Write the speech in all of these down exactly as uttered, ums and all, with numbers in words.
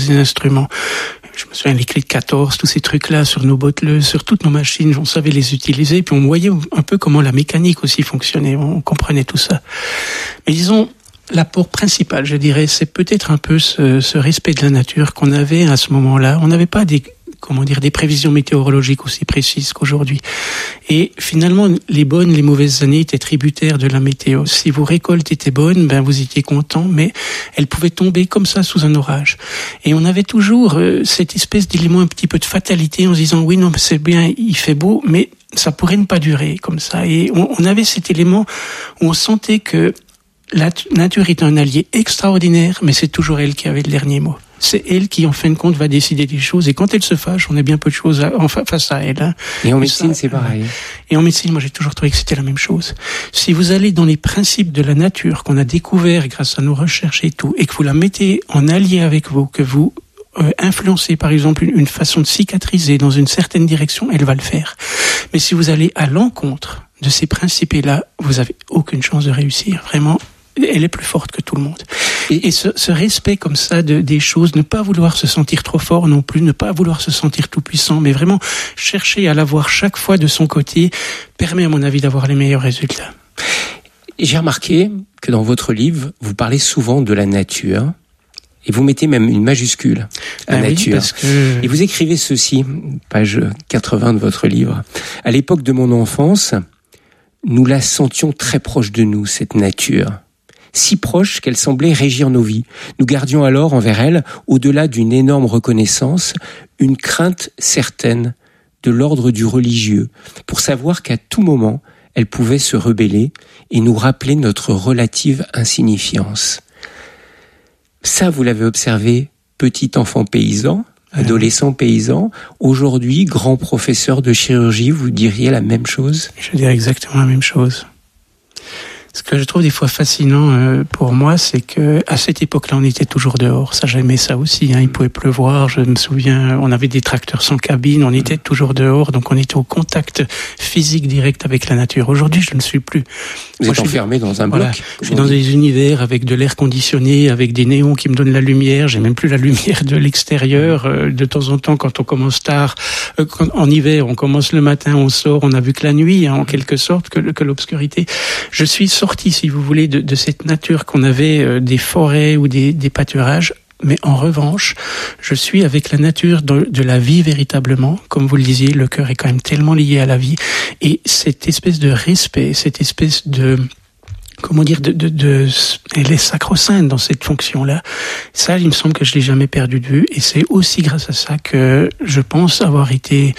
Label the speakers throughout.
Speaker 1: des instruments. Je me souviens, les clés de quatorze, tous ces trucs-là sur nos botteleuses, sur toutes nos machines, on savait les utiliser, puis on voyait un peu comment la mécanique aussi fonctionnait, on comprenait tout ça. Mais disons, l'apport principal, je dirais, c'est peut-être un peu ce, ce respect de la nature qu'on avait à ce moment-là. On n'avait pas des, comment dire, des prévisions météorologiques aussi précises qu'aujourd'hui. Et finalement, les bonnes, les mauvaises années étaient tributaires de la météo. Si vos récoltes étaient bonnes, ben vous étiez content, mais elles pouvaient tomber comme ça sous un orage. Et on avait toujours euh, cette espèce d'élément un petit peu de fatalité en se disant oui, non, c'est bien, il fait beau, mais ça pourrait ne pas durer comme ça. Et on, on avait cet élément où on sentait que la nature est un allié extraordinaire, mais c'est toujours elle qui avait le dernier mot. C'est elle qui, en fin de compte, va décider des choses. Et quand elle se fâche, on a bien peu de choses à, en fa- face à elle. Hein.
Speaker 2: Et en médecine, ça, c'est pareil.
Speaker 1: Et en médecine, moi, j'ai toujours trouvé que c'était la même chose. Si vous allez dans les principes de la nature qu'on a découverts grâce à nos recherches et tout, et que vous la mettez en allié avec vous, que vous euh, influencez, par exemple, une, une façon de cicatriser dans une certaine direction, elle va le faire. Mais si vous allez à l'encontre de ces principes-là, vous avez aucune chance de réussir. Vraiment, elle est plus forte que tout le monde. Et, et ce, ce respect comme ça de, des choses, ne pas vouloir se sentir trop fort non plus, ne pas vouloir se sentir tout puissant, mais vraiment chercher à l'avoir chaque fois de son côté, permet à mon avis d'avoir les meilleurs résultats.
Speaker 2: J'ai remarqué que dans votre livre, vous parlez souvent de la nature, et vous mettez même une majuscule à
Speaker 1: ah
Speaker 2: nature.
Speaker 1: Oui, parce que...
Speaker 2: Et vous écrivez ceci, page quatre-vingts de votre livre. À l'époque de mon enfance, nous la sentions très proche de nous, cette nature. Si proche qu'elle semblait régir nos vies. Nous gardions alors envers elle, au-delà d'une énorme reconnaissance, une crainte certaine de l'ordre du religieux, pour savoir qu'à tout moment, elle pouvait se rebeller et nous rappeler notre relative insignifiance. Ça, vous l'avez observé, petit enfant paysan, adolescent paysan, aujourd'hui, grand professeur de chirurgie, vous diriez la même chose ?
Speaker 1: Je dirais exactement la même chose. Ce que je trouve des fois fascinant euh, pour moi, c'est que à cette époque-là, on était toujours dehors. Ça, j'aimais ça aussi. Hein. Il pouvait pleuvoir. Je me souviens, on avait des tracteurs sans cabine. On était toujours dehors, donc on était au contact physique direct avec la nature. Aujourd'hui, je ne suis plus.
Speaker 2: Vous
Speaker 1: moi,
Speaker 2: êtes enfermé
Speaker 1: suis,
Speaker 2: dans un
Speaker 1: voilà,
Speaker 2: bloc.
Speaker 1: Je suis dans des univers avec de l'air conditionné, avec des néons qui me donnent la lumière. J'ai même plus la lumière de l'extérieur. Euh, de temps en temps, quand on commence tard, euh, quand, en hiver, on commence le matin, on sort, on a vu que la nuit, hein, en quelque sorte, que, que l'obscurité. Je suis sorti, si vous voulez, de, de cette nature qu'on avait, euh, des forêts ou des, des pâturages. Mais en revanche, je suis avec la nature de, de la vie véritablement. Comme vous le disiez, le cœur est quand même tellement lié à la vie. Et cette espèce de respect, cette espèce de... comment dire, de, de, de, elle est sacro-sainte dans cette fonction-là. Ça, il me semble que je l'ai jamais perdu de vue. Et c'est aussi grâce à ça que je pense avoir été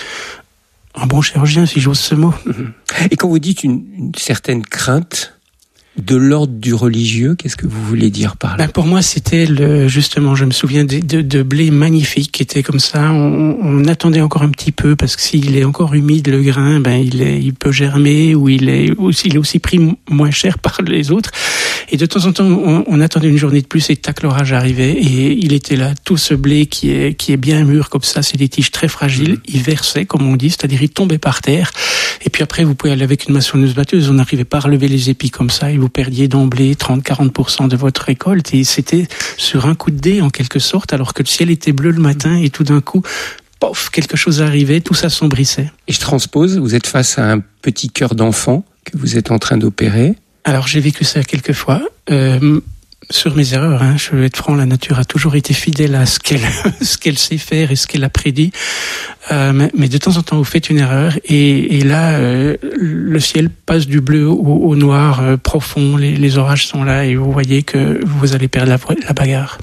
Speaker 1: un bon chirurgien, si j'ose ce mot.
Speaker 2: Et quand vous dites une, une certaine crainte de l'ordre du religieux, qu'est-ce que vous voulez dire par là ?
Speaker 1: Ben pour moi, c'était le, justement, je me souviens de, de, de blé magnifique qui était comme ça. On, on attendait encore un petit peu parce que s'il est encore humide, le grain, ben il est, il peut germer ou il est aussi, il est aussi pris moins cher par les autres. Et de temps en temps, on, on attendait une journée de plus et tac, l'orage arrivait et il était là. Tout ce blé qui est, qui est bien mûr comme ça, c'est des tiges très fragiles. Il versait, comme on dit, c'est-à-dire il tombait par terre. Et puis après, vous pouvez aller avec une maçonneuse batteuse. On n'arrivait pas à relever les épis comme ça. Et vous perdiez d'emblée trente à quarante pour cent de votre récolte. Et c'était sur un coup de dé, en quelque sorte, alors que le ciel était bleu le matin et tout d'un coup, pof, quelque chose arrivait, tout s'assombrissait.
Speaker 2: Et je transpose, vous êtes face à un petit cœur d'enfant que vous êtes en train d'opérer.
Speaker 1: Alors j'ai vécu ça quelques fois. Euh, sur mes erreurs, hein, je vais être franc, la nature a toujours été fidèle à ce qu'elle, ce qu'elle sait faire et ce qu'elle a prédit. Euh, mais, mais de temps en temps, vous faites une erreur et, et là, euh, le ciel passe du bleu au, au noir euh, profond. Les, les orages sont là et vous voyez que vous allez perdre la, la bagarre.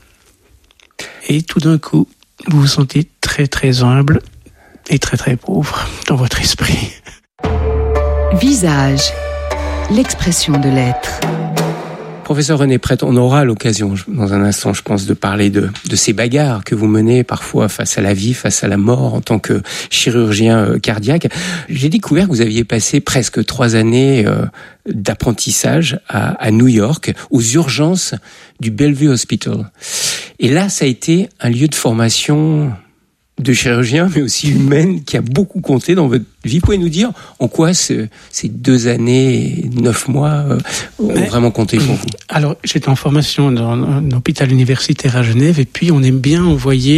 Speaker 1: Et tout d'un coup, vous vous sentez très très humble et très très pauvre dans votre esprit.
Speaker 3: Visage, l'expression de l'être.
Speaker 2: Professeur René Prêtre, on aura l'occasion dans un instant, je pense, de parler de, de ces bagarres que vous menez parfois face à la vie, face à la mort en tant que chirurgien cardiaque. J'ai découvert que vous aviez passé presque trois années euh, d'apprentissage à, à New York, aux urgences du Bellevue Hospital. Et là, ça a été un lieu de formation de chirurgien, mais aussi humaine, qui a beaucoup compté dans votre vie. Vous pouvez nous dire en quoi ce, ces deux années et neuf mois euh, ont mais, vraiment compté pour vous?
Speaker 1: Alors, j'étais en formation dans un hôpital universitaire à Genève, et puis on aime bien envoyer